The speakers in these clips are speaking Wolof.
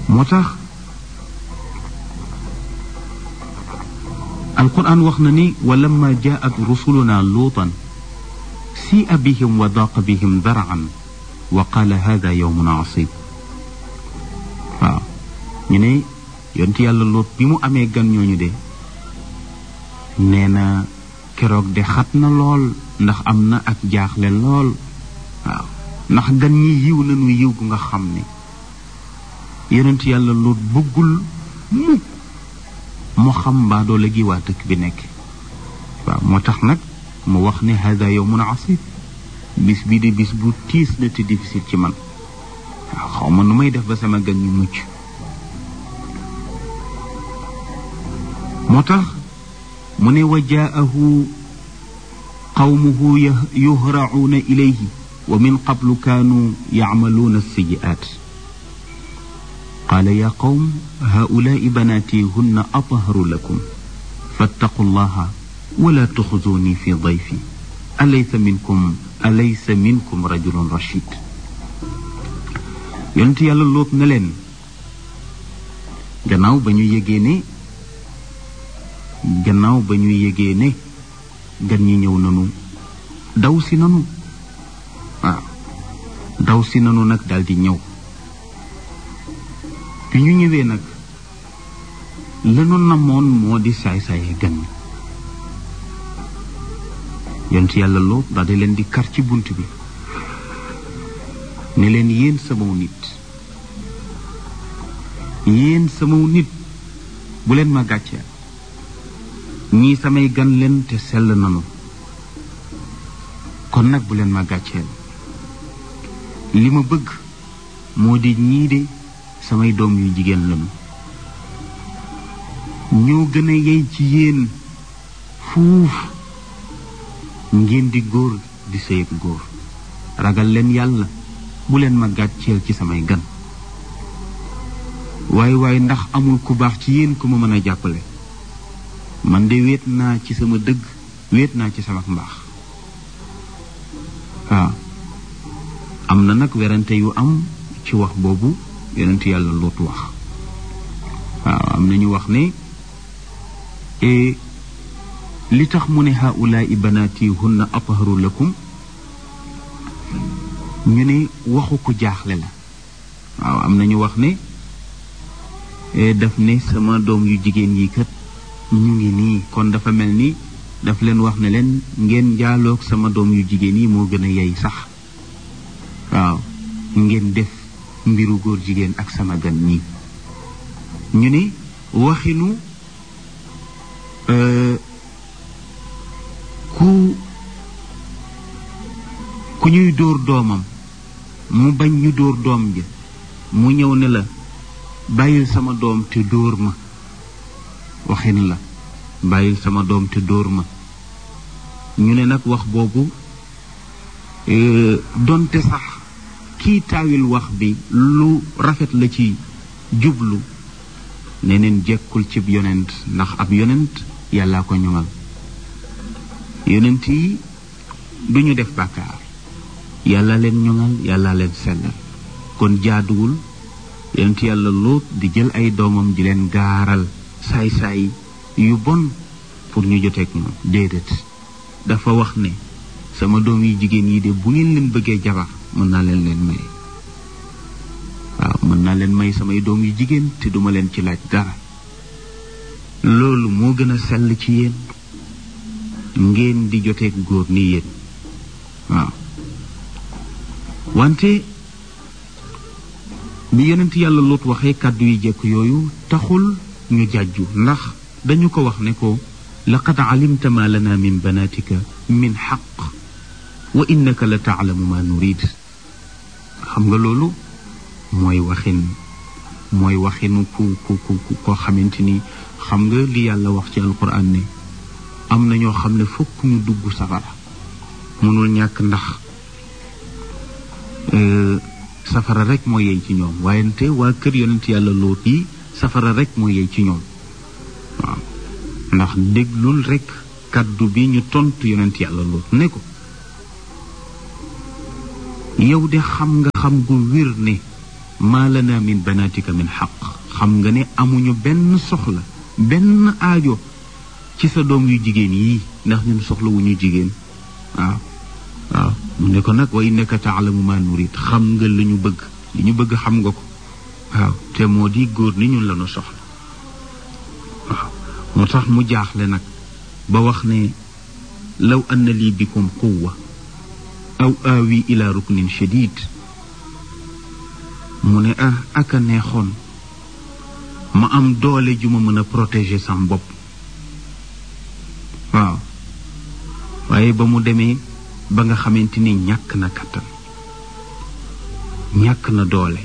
moo tax alquran wax na ni wa lamma jaat rusuluna luutan si'a bihim wa daqa bihim dar'an wa qaala hada yawmun asib waaw ñu ne yonent yàlla Luut bi mu amee gan ñooñu de nee na keroog de xat na lool ndax am na ak jaaxle lool waaw ndax gan ñi yiw nañu yiw gu nga xam ne yonent yàlla Luut bëggul mukk mu xam mbaa doole gi waa dëkk bi nekk waaw moo tax nag mu wax ne hada yawmun asib bis bii de bis bu tiis la te difficile ci man waaw xaw ma nu may def ba sama gan ñu mucc moo tax mu ne wa jaahu qawmuhu yuhra'uuna ilayhi wa min qablu kaanu ya'maluuna as-sayyi'aat qaala yaa qawm haa'ulaa'i banaatii hunna atharu lakum fattaqu llaha wala tuxzuuni fi dayfi alaysa minkum rajulun rashid yonent yàlla Luut na leen gannaaw ba ñu yégee ne gan ñi ñëw nanu daw si nanu nag daldi ñëw bi ñu ñëwee nag lanu namoon moo di saay-saaye gan ñi yonent yàlla Luut daldi leen di kar ci bunt bi ne leen yéen samaw nit bu leen ma gàcceel ñii samay gan leen te sell nanu kon nag bu leen ma gàcceel li ma bëgg moo di ñii de samay doom yu jigéen lañu ñoo gën a yey ci yéen fuuf ngeen di góor di sëy ak góor ragal leen yàlla bu leen ma gàcceel ci samay gan waaye ndax amul ku baax ci yéen ku ma mën a jàppale man de wéet naa ci sama dëgg wéet naa ci sama mbaax waaw am na nag werante yu am ci wax boobu yonent yàlla Luut wax waaw am na ñu wax ne li tax mu ne haa'ulaa'i banaati hunna atharu lakum ñu ne waxu ko jaaxle la waaw am na ñu wax ne daf ne sama doom yu jigéen yi kat ñu ngi nii kon dafa mel ni daf leen wax ne leen ngeen jaaloog sama doom yu jigéen yi moo gën a yey sax waaw ngeen def mbiru góor jigéen ak sama gan ñi ñu ne waxinu ku ñuy dóor doomam mu bañ ñu dóor doom ja mu ñëw ne la bàyyil sama doom te dóor ma waxin la bàyyil sama doom te dóor ma ñu ne nag wax boobu donte sax kii taawil wax bi lu rafet la ci jublu neneen jekkul cib yonent ndax ab yonent yàllaa ko ñoŋal yonent yi duñu def bàkkaar yàlla leen ñoŋal yàlla leen sellal kon jaaduwul yonent yàlla Luut di jël ay doomam di leen gaaral saay-saay yu bon pour ñu joteeg ñoom déedéet dafa wax ne sama doom yi jigéen yi de bu ngeen leen bëggee jabar mën naa leen may waaw mën naa leen may samay doom yu jigéen te duma leen ci laaj dara loolu moo gën a sell ci yéen ngeen di joteeg góor ni yéen waaw wante bi yonent yàlla Luut waxee kàddu yi jekk yooyu taxul ñu jàjju ndax dañu ko wax ne ko laqad alimta ma lana min banatika min xaq wa innaka la taalamu ma nurid xam nga loolu mooy waxinu ku koo xamante ni xam nga li yàlla wax ci alquran ne am na ñoo xam ne fokk ñu dugg safara mënul ñàkk ndax safara rek moo yey ci ñoom waayante waa kër yonent yàlla Luut yi safara rek moo yey ci ñoom waaw ndax déglul rek kaddu bi ñu tontu yonent yàlla Luut ne ko yow de xam nga xam gu wér ne maa lana min banatika min xaq xam nga ne amuñu benn soxla benn aajo ci sa doom yu jigéen yii ndax ñun soxla wu ñu jigéen waaw waaw mu ne ko nag wa innaka taalamu ma nurid xam nga li ñu bëgg xam nga ko waaw te moo di góor ni ñun la ñu soxla waaw moo tax mu jaaxle nag ba wax ne law anna lii bikum quwwa aw aawi ila ruknin shadid mu ne aka neexoon ma am doole ju ma mën a protéger sam bopp waaw waaye ba mu demee ba nga xamante ni ñàkk na kattan ñàkk na doole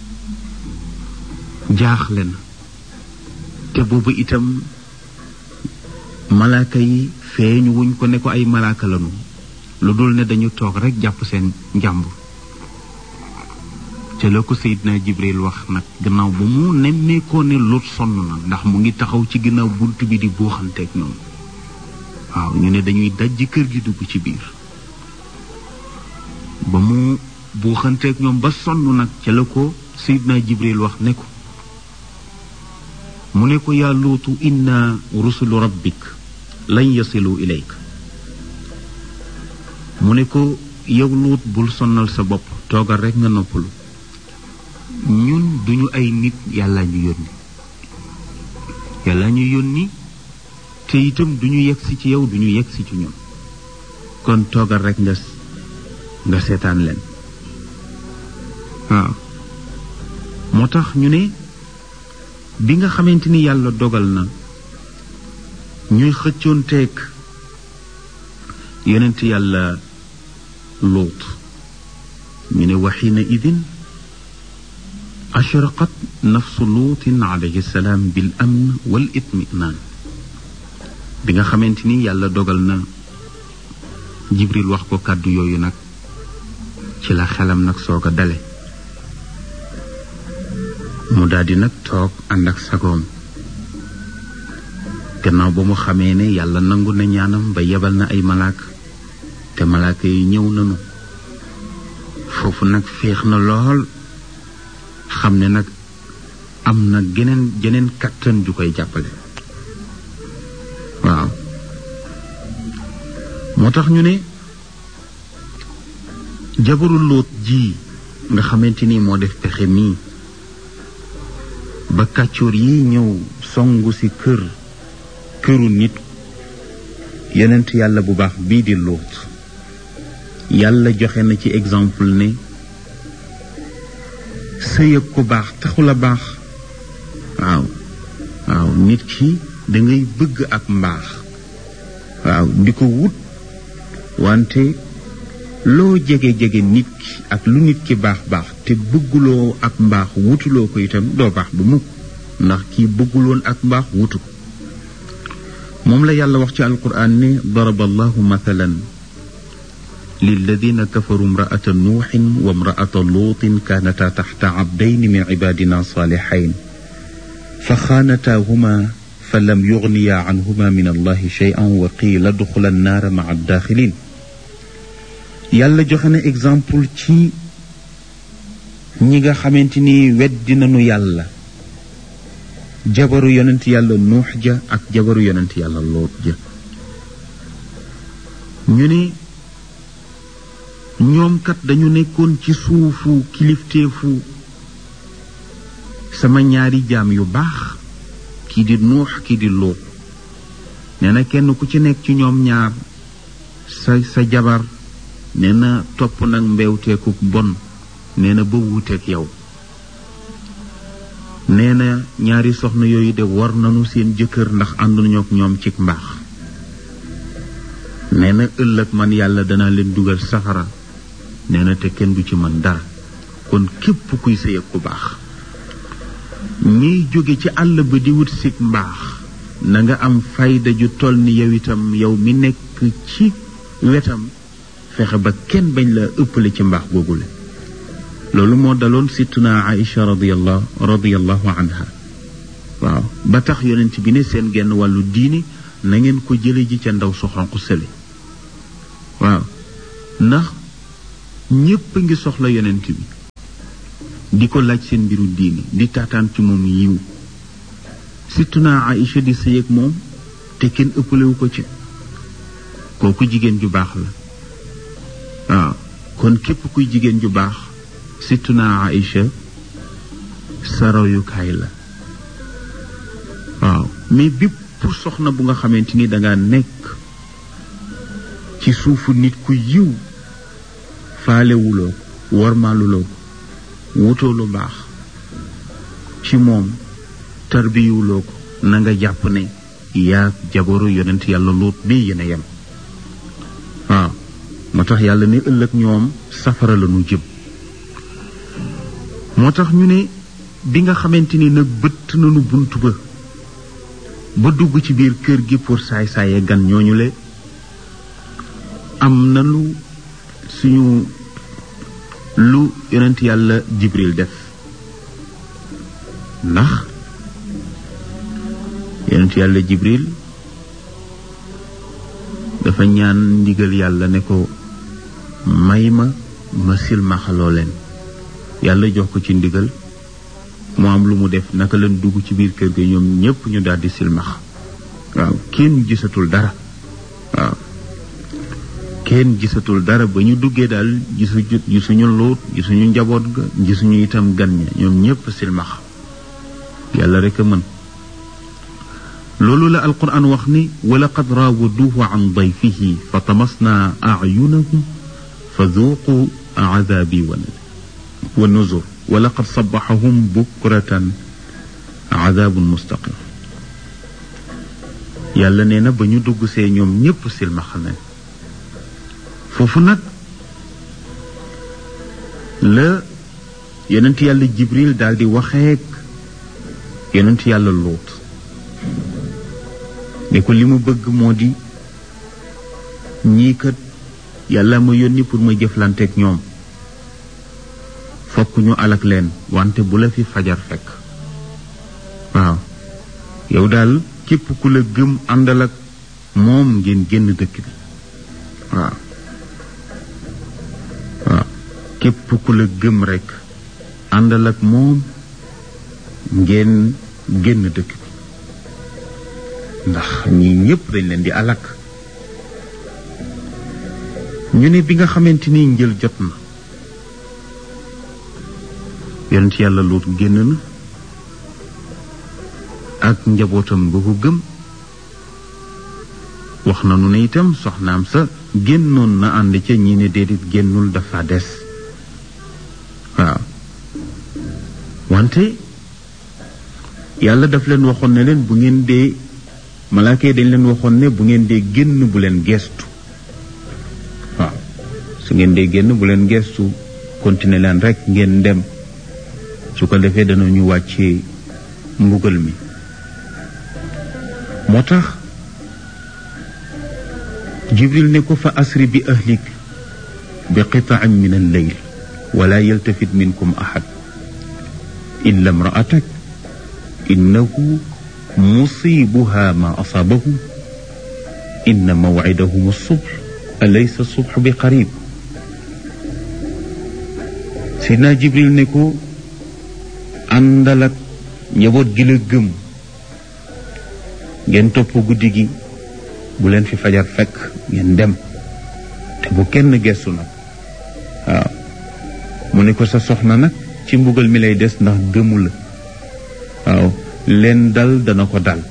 jaaxle na te boobu itam malaaka yi feeñu wuñ ko ne ko ay malaaka lañu lu dul ne dañu toog rekk jàpp seen njàmbur te la ko Seydina Jibril wax nag gannaaw ba mu nemmeekoo ne Luut sonn na ndax mu ngi taxaw ci ginnaaw bunt bi di buuxanteeg ñoom waaw ñu ne dañuy dajji kër gi dugg ci biir ba mu buuxanteeg ñoom ba sonn nag ca la ko Seydina Jibril wax ne ko mu ne ko yaa Luutu inna rusulu rabbik lan yasilu ilayk mu ne ko yow Luut bul sonnal sa bopp toogal rekk nga noppalu ñun duñu ay nit yàlla ñu yónni te itam duñu yegsi ci yow duñu yegsi ci ñun kon toogal rekk nga seetaan leen waaw moo tax ñu ne bi nga xamante ni yàlla dogal na ñuy xëccoonteeg yonent yàlla Luut ñu ne waxiina idin ashraqat nafsu luutin alayhi salaam bil amn wal itminaan bi nga xamante ni yàlla dogal na Jibril wax ko kàddu yooyu nag ci la xelam nag soog a dale mu daldi nag toog ànd ak sagoom gannaaw ba mu xamee ne yàlla nangu na ñaanam ba yebal na ay malaaka te malaaka yi ñëw nañu foofu nag féex na lool xam ne nag am na jeneen kàttan ju koy jàppale waaw moo tax ñu ne jabaru Luut ji nga xamante ni moo def pexe mii ba kàccoor yi ñëw songu ci këru nit yonent yàlla bu baax bii di Luut yàlla joxe na ci exemple ne sëy ak ku baax taxul a baax waaw nit ki dangay bëgg ak mbaax waaw di ko wut wante loo jege nit ki ak lu nit ki baax te bëgguloo ak mbaax wutuloo ko itam doo baax bu mukk ndax kii bëgguloon ak mbaax wutu ko moom la yàlla wax ci alquran ne daraba allahu mathalan lilladina kafaru imra'ata nuuxin wa imra'ata luutin kaanataa taxta abdayni min cibaadina saalihayn fa xaanataahuma fa lam yugniyaa canhuma min allahi shay'an wa qiila duxula annaara maca addaaxilin yàlla joxe na exemple ci ñi nga xamante ni weddi nañu yàlla jabaru yonent yàlla nuux ja ak jabaru yonent yàlla loot ja ñu ne ñoom kat dañu nekkoon ci suufu kilifteefu sama ñaari jaam yu baax kii di nuux kii di loot nee na kenn ku ci nekk ci ñoom ñaar sa jabar nee na topp nag mbewteeku bon nee na ba wuuteeg yow nee na ñaari soxna yooyu de war nañu seen jëkkër ndax ànduñu ak ñoom ci mbaax nee na ëllëg man yàlla danaa leen dugal safara nee na te kenn du ci mën dara kon képp kuy sëy ak ku baax ñiy jóge ci àll ba di wut si mbaax na nga am fayda ju toll ni yow itam yow mi nekk ci wetam fexe ba kenn bañ la ëppale ci mbaax googule loolu moo daloon sittuna Aïcha radiyallahu anha waaw ba tax yonent bi ne seen genn wàllu diine na ngeen ko jële ji ca ndaw su xonq sële waaw ndax ñépp a ngi soxla yonent bi di ko laaj seen mbiru diine di taataan ci moom yiw surtout naa Aïcha di sëy ak moom te kenn ëppalewu ko ci kooku jigéen ju baax la waaw kon képp kuy jigéen ju baax surtout naa Aïcha sa royukaay la waaw mais bépp soxna bu nga xamante ni danga nekk ci suufu nit ku yiw faalewuloo ko warmaaluloo ko wutoo lu baax ci moom tarbiyuloo ko na nga jàpp ne yaa jabaru yonent yàlla Luut bi yéen a yem waaw moo tax yàlla ne ëllëg ñoom safara la ñu jëm moo tax ñu ne bi nga xamante ni nag bëtt nañu bunt ba dugg ci biir kër gi pour saay-saaye gan ñooñu le am na lu yonent yàlla Jibril def ndax yonent yàlla Jibril dafa ñaan ndigal yàlla ne ko may ma silmaxaloo leen yàlla jox ko ci ndigal mu am lu mu def naka leen dugg ci biir kër gi ñoom ñépp ñu daldi silmax waaw kenn gisatul dara waaw kenn gisatul dara ba ñu duggee daal gisuñu Luut gisuñu njaboot ga gisuñu itam gan ña ñoom ñépp silmax yàlla rekk a mën loolu la alquran wax ni wa laqad raawaduuhu an dayfihi fa tamasna a'yunahum fa dhuuqu adaabi wa nuzur wa laqad sabbaxahum bukratan adaabun mustaqim yàlla nee na ba ñu dugg see ñoom ñépp silmaxa nañ foofu nag la yonent yàlla Jibril daal di waxeek yonent yàlla Luut ne ko li mu bëgg moo di ñii kat yàlla ma yónni pour ma jëflanteek ñoom fokk ñu alak leen wante bu la fi fajar fekk waaw yow daal képp ku la gëm àndal ak moom ngeen génn dëkk bi waaw képp ku la gëm rekk àndal ak moom ngeen génn dëkk bi ndax ñi ñépp dañ leen di alak ñu ne bi nga xamante ni njël jot na yonent yàlla Luut génn na ak njabootam ba ko gëm wax na nu ne itam soxnaam sa génnoon na ànd ca ñi ne déedéet génnul dafa des waaw wante yàlla daf leen waxoon ne leen bu ngeen dee malaaka yi dañ leen waxoon ne bu ngeen dee génn bu leen geestu waaw su ngeen dee génn bu leen geestu continuer leen rekk ngeen dem su ko defee danañu wàccee mbugal mi moo tax Jibril ne ko fa asri bi ahlik bi qita'in min al-layl wala yaltafit minkum ahad illa imra'atak innahu musibuha ma asabahum inna maw'idahum as-subh alaysa as-subh bi qarib Seydina Jibril ne ko àndal ak njaboot gi la gëm ngeen topp guddi gi bu leen fi fajar fekk ngeen dem te bu kenn gestu nag waaw mu ne ko sa soxna nag ci mbugal mi lay des ndax gëmu la waaw leen dal dana ko dal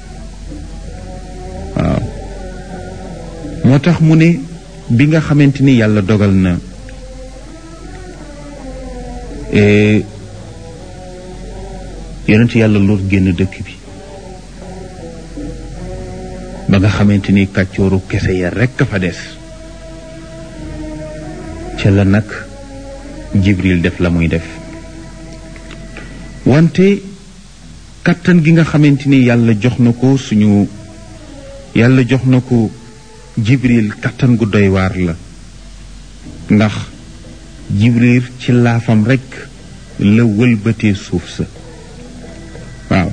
waaw moo tax mu ne bi nga xamante ni yàlla dogal na yonent yàlla Luut génn dëkk bi ba nga xamante ni kàccooru kese ya rekk fa des ca la nag Jibril def la muy def wante kàttan gi nga xamante ni yàlla jox na ko Jibril kàttan gu doy waar la ndax Jibril ci laafam rekk la wëlbatee suuf sa waaw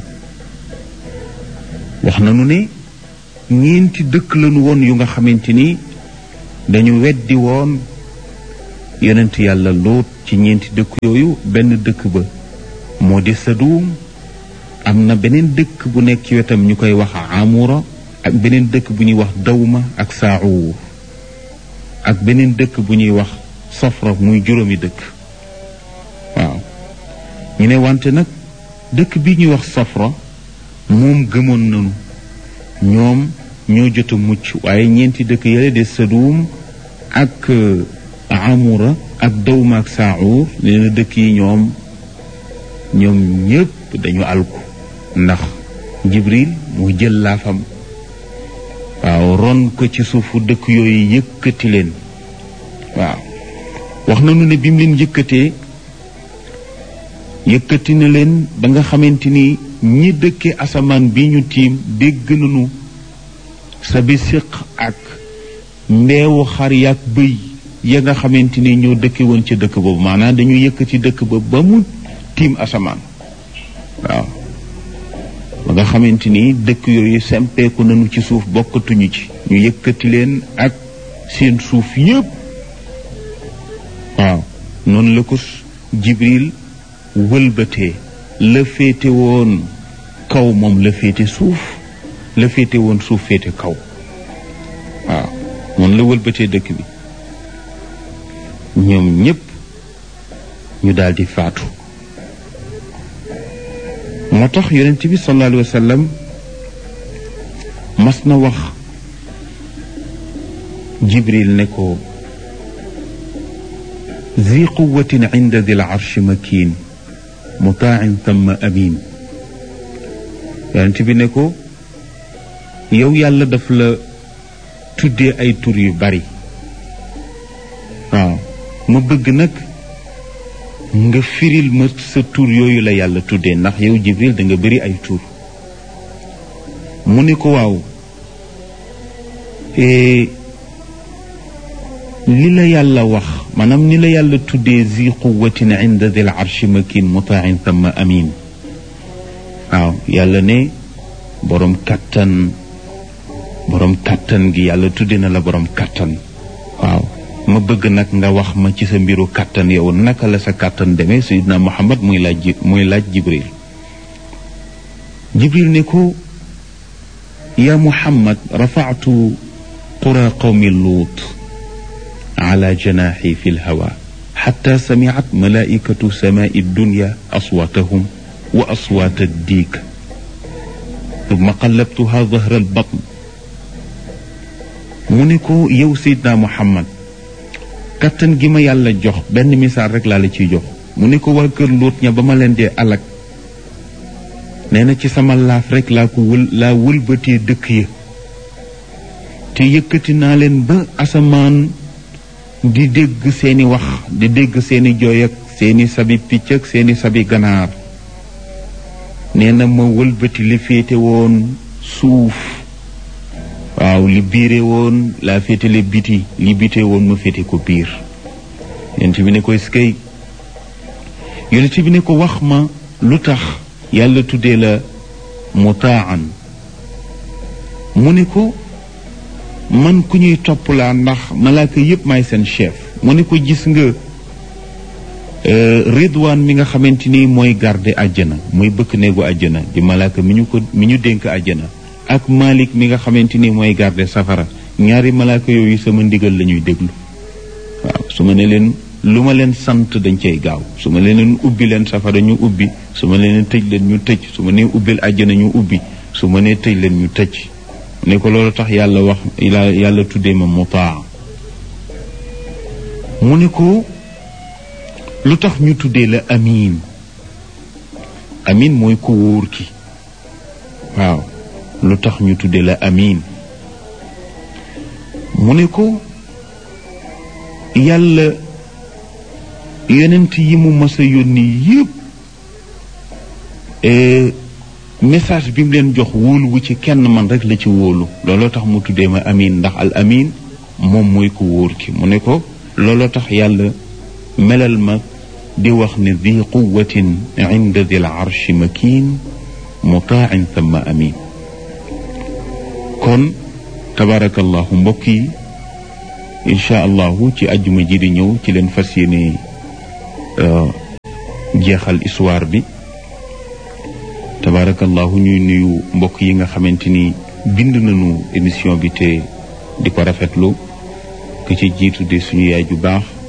wax nañu ne ñeenti dëkk lañu woon yu nga xamante ni dañu weddi woon yonent yàlla Luut ci ñeenti dëkk yooyu benn dëkk ba moo di Sadum, am na beneen dëkk bu nekk ci wetam ñu koy wax Amura, ak beneen dëkk bu ñuy wax Dawma ak Saa'uur, ak beneen dëkk bu ñuy wax Safra, muy juróomi dëkk. waaw ñu ne wante nag dëkk bi ñuy wax Safra moom gëmoon nañu, ñoom ñoo jot a mucc, waaye ñeenti dëkk yële de Sadum ak Amura ak Dawma ak Saa'uur nee na dëkk yi ñoom ñëpp dañu alku, ndax Jibril mu jël laafam waaw ron ko ci suufu dëkk yooyu yëkkati leen. waaw wax nañu ne bi mu leen yëkkati na leen ba nga xamante ni ñi dëkke asamaan bi ñu tiim dégg nañu sa bi siq ak mbeewu xar yaak bëy ya nga xamante ni ñoo dëkke woon ca dëkk boobu, maanaam dañu yëkkati dëkk ba mu tiim asamaan. waaw ba nga xamante ni dëkk yooyu sempeeku nañu ci suuf, bokkatuñu ci, ñu yëkkati leen ak seen suuf yépp. waaw noonu la ko Jibril wëlbatee, la féete woon kaw moom la féete suuf, la féete woon suuf féete kaw. waaw noonu la wëlbatee dëkk bi, ñoom ñépp ñu daldi faatu. moo tax yonent bi sallallahu alayhi wa sallam mas na wax Jibril ne ko zi quwwatin inda dil arshi makin muta'in thumma amin. yonent bi ne ko yow yàlla daf la tuddee ay tur yu bari, waaw ma bëgg nag nga firil ma sa tur yooyu la yàlla tuddee, ndax yow Jibril da nga bëri ay tur. mu ne ko waaw li la yàlla wax, maanaam ni la yàlla tuddee zi quwwatin inda dil arshi makin muta'in thumma amin. waaw yàlla ne borom kattan gi yàlla tuddee na la borom kattan. waaw ma bëgg nag nga wax ma ci sa mbiru kattan, yow naka la sa kattan demee. Sayyidina Muhammad muy laaj Jibril. Jibril ne ko ya Muhammad rafa'tu qura qawmi Luut ala janahi fi lhawa xatta samicat malaikatu samai dunya aswaatahum wa aswaat addiik thumma qallabtuha dahra albatn. mu ne ko yow Seydina Muhammad, kattan gi ma yàlla jox benn misaal rek laa la ciy jox. mu ne ko waa kër Luut ña ba ma leen dee alak, nee na ci sama laaf rek laa wëlbatee dëkk ya, te yëkkati naa leen ba asamaan di dégg seeni wax, di dégg seeni jooy ak seeni sabi picc ak seeni sabi ganaar. nee na ma wëlbati li féete woon suuf, waaw li biire woon laa féetale biti, li bite woon ma féete ko biir. yonent bi ne ko eskay, yonent bi ne ko wax ma lu tax yàlla tuddee la mutaan. mu ne ko man ku ñuy topp laa, ndax malaaka yépp maay seen chef. mu ne ko gis nga Ridwaan mi nga xamante ni mooy garde àjjana, mooy bëkk néegu àjjana, di malaaka mi ñu dénk àjjana, ak Malik mi nga xamante ni mooy garde safara, ñaari malaaka yooyu sama ndigal la ñuy déglu. waaw su ma ne leen lu ma leen sant dañ cay gaaw, su ma leen ubbi leen safara ñu ubbi, su ma leen tëj leen ñu tëj, su ma nee ubbil àjjana ñu ubbi, su ma nee tëj leen ñu tëj. ne ko loolu tax yàlla wax yàlla tuddee ma mutaa. mu ne ko lu tax ñu tuddee la amin. amin mooy ku wóor ki. waaw lu tax ñu tuddee la amin. mu ne ko yàlla yonent yi mu mas a yónni yépp message bi mu leen jox wóolu wu ci kenn man rek la ci wóolu, looloo tax mu tuddee ma amin, ndax al amin moom mooy ku wóor ki. mu ne ko looloo tax yàlla melal ma di wax ne di quwatin inda dil arshi makin mutaan thumma amin. kon tabarakallahu mbokk yi, incha allahu ci ajjuma ji di ñëw ci leen fas yéene jeexal histoire bi tabarakallahu. ñuy nuyu mbokk yi nga xamante ni bind nañu émission bi te di ko rafetlu ku ci jiitu de suñu yaay ju baax